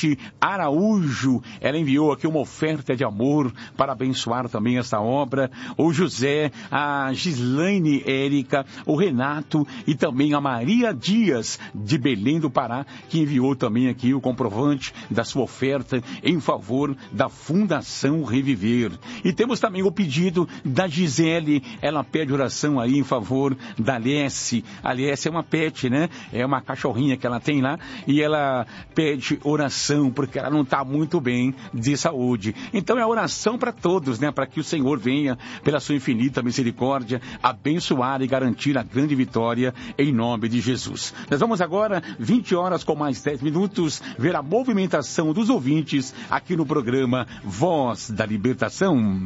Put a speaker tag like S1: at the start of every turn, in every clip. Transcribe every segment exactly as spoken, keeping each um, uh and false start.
S1: Elizabeth Araújo, ela enviou aqui uma oferta de amor para abençoar também essa obra. O José, a Gislaine Érica, o Renato e também a Maria Dias, de Belém do Pará, que enviou também aqui o comprovante da sua oferta em favor da Fundação Reviver. E temos também o pedido da Gisele, ela pede oração aí em favor da Alessi. A Alessi é uma pet, né? É uma cachorrinha que ela tem lá e ela pede oração porque ela não está muito bem de saúde. Então é oração para todos, né? Para que o Senhor venha, pela sua infinita misericórdia, abençoar e garantir a grande vitória em nome de Jesus. Nós vamos agora, vinte horas com mais dez minutos, ver a movimentação dos ouvintes aqui no programa Voz da Libertação.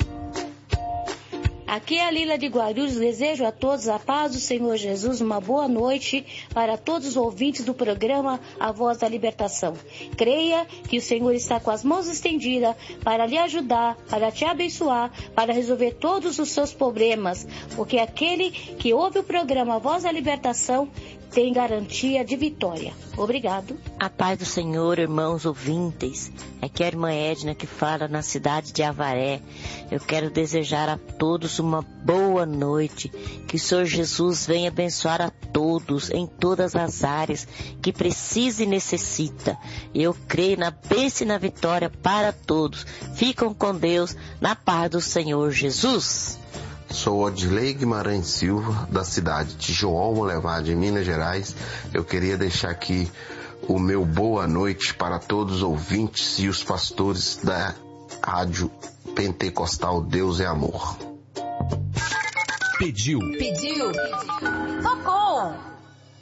S2: Aqui é a Lila de Guarulhos, desejo a todos a paz do Senhor Jesus, uma boa noite para todos os ouvintes do programa A Voz da Libertação. Creia que o Senhor está com as mãos estendidas para lhe ajudar, para te abençoar, para resolver todos os seus problemas, porque aquele que ouve o programa A Voz da Libertação tem garantia de vitória. Obrigado.
S3: A paz do Senhor, irmãos ouvintes. Aqui é a irmã Edna que fala na cidade de Avaré. Eu quero desejar a todos uma boa noite. Que o Senhor Jesus venha abençoar a todos em todas as áreas que precisa e necessita. Eu creio na bênção e na vitória para todos. Ficam com Deus, na paz do Senhor Jesus.
S4: Sou Odilei Guimarães Silva, da cidade de João Molevade, em Minas Gerais. Eu queria deixar aqui o meu boa noite para todos os ouvintes e os pastores da Rádio Pentecostal Deus é Amor.
S5: Pediu.
S6: Pediu. Tocou.